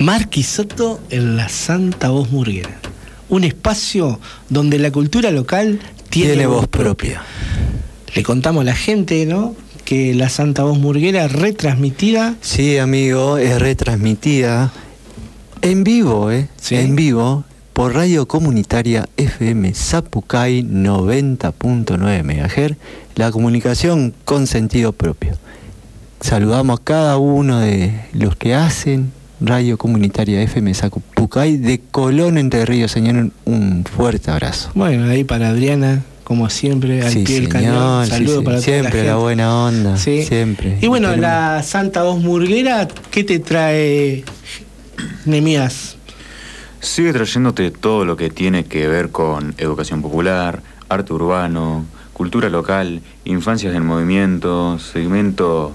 Marky Soto en la Santa Voz Murguera. Un espacio donde la cultura local tiene voz propia. Le contamos a la gente, ¿no?, que la Santa Voz Murguera es retransmitida. Sí, amigo, es retransmitida en vivo, ¿Sí? En vivo, por Radio Comunitaria FM Zapucay 90.9 MHz, la comunicación con sentido propio. Saludamos a cada uno de los que hacen Radio Comunitaria FM Zapucay de Colón, Entre Ríos. Señor, un fuerte abrazo. Bueno, ahí para Adriana, como siempre, al pie del cañón. Saludos para toda la gente. Siempre la buena onda, sí. Siempre. Y bueno, la Santa Voz Murguera, ¿qué te trae, Nemías? Sigue trayéndote todo lo que tiene que ver con educación popular, arte urbano, cultura local, infancias en movimiento, segmentos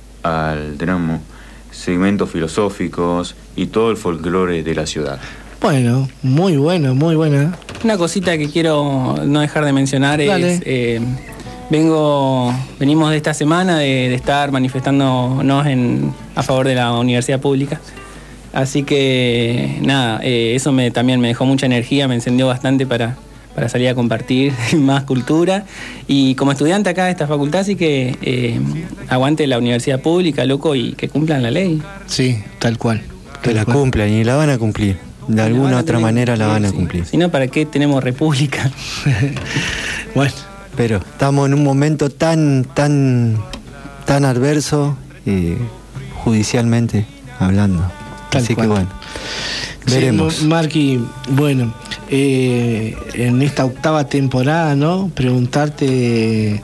filosóficos y todo el folclore de la ciudad. Bueno, muy bueno, muy buena. Una cosita que quiero no dejar de mencionar. Dale. Es venimos de esta semana de estar manifestándonos a favor de la universidad pública. Así que nada, eso también me dejó mucha energía, me encendió bastante para salir a compartir más cultura. Y como estudiante acá de esta facultad, así que aguante la universidad pública, loco, y que cumplan la ley. Sí, tal cual. Que la cumplan y la van a cumplir. De alguna otra manera la van a cumplir. Si no, ¿para qué tenemos república? Bueno. Pero estamos en un momento tan adverso, judicialmente hablando. Así que bueno, veremos. Sí, Marky, bueno, en esta octava temporada, ¿no?, preguntarte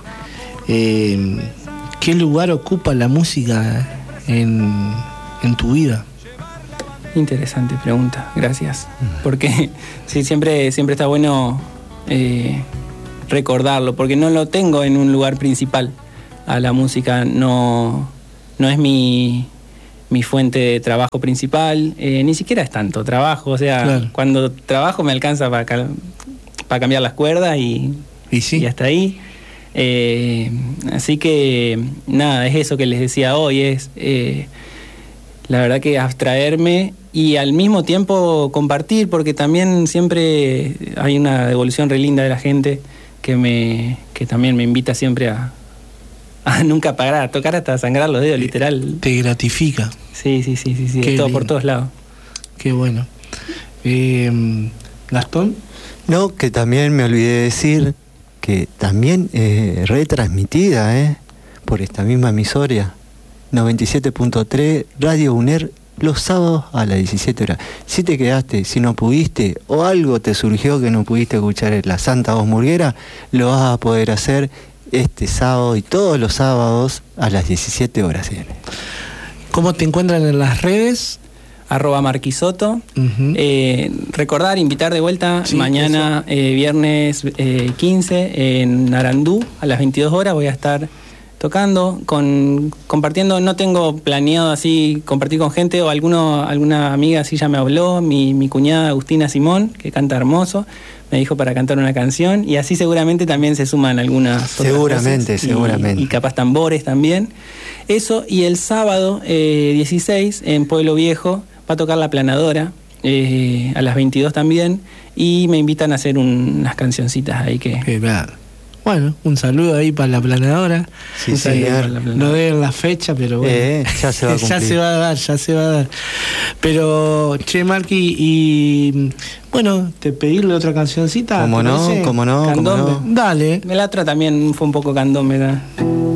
qué lugar ocupa la música en tu vida. Interesante pregunta, gracias. Porque sí, siempre está bueno recordarlo, porque no lo tengo en un lugar principal. A la música no es mi fuente de trabajo principal, ni siquiera es tanto trabajo, o sea, claro. Cuando trabajo me alcanza para cambiar las cuerdas y hasta ahí. Así que nada, es eso que les decía hoy, es la verdad que abstraerme y al mismo tiempo compartir, porque también siempre hay una devolución re linda de la gente que también me invita siempre a nunca parar, a tocar hasta sangrar los dedos, literal. Te gratifica. Sí, todo por todos lados. Qué bueno. ¿Gastón? No, que también me olvidé de decir que también retransmitida por esta misma emisora 97.3 Radio UNER los sábados a las 17 horas. Si te quedaste, si no pudiste o algo te surgió que no pudiste escuchar en la Santa Voz Murguera, lo vas a poder hacer este sábado y todos los sábados a las 17 horas. ¿Cómo te encuentran en las redes? @Marky Soto. Recordar, invitar de vuelta, sí, mañana viernes 15 en Arandú a las 22 horas voy a estar tocando, compartiendo. No tengo planeado así compartir con gente o alguna amiga así ya me habló, mi cuñada Agustina Simón, que canta hermoso, me dijo para cantar una canción, y así seguramente también se suman algunas seguramente y capaz tambores también. Eso, y el sábado 16 en Pueblo Viejo va a tocar La Planadora a las 22 también, y me invitan a hacer unas cancioncitas ahí que... Bueno, un saludo ahí para La Planadora. Sí, señor. No den la fecha, pero bueno. Ya se va a cumplir. ya se va a dar. Pero, che, Marky, y bueno, te pedirle otra cancioncita. ¿Cómo no? Candombe. Dale. La otra también fue un poco candombe, ¿verdad?